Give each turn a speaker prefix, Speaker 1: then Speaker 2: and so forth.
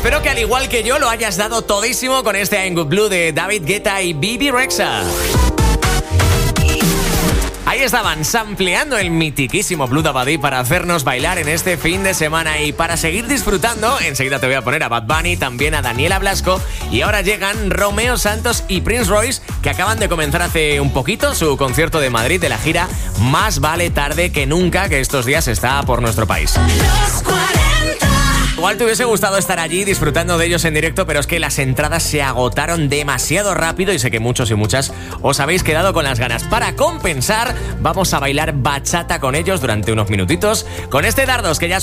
Speaker 1: Espero que al igual que yo lo hayas dado todísimo con este I'm Good Blue de David Guetta y Bebe Rexha. Ahí estaban, sampleando el mitiquísimo Blue Dabadi para hacernos bailar en este fin de semana. Y para seguir disfrutando, enseguida te voy a poner a Bad Bunny, también a Daniela Blasco. Y ahora llegan Romeo Santos y Prince Royce, que acaban de comenzar hace un poquito su concierto de Madrid de la gira Más vale tarde que nunca, que estos días está por nuestro país. Igual te hubiese gustado estar allí disfrutando de ellos en directo, pero es que las entradas se agotaron demasiado rápido y sé que muchos y muchas os habéis quedado con las ganas. Para compensar, vamos a bailar bachata con ellos durante unos minutitos con este Dardos que ya